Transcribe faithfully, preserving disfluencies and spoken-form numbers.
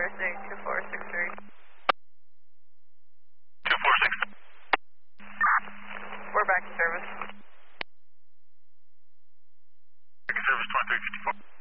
Thursday, two four six three. two four six. We're back in service. Back in service, twenty-three fifty-four.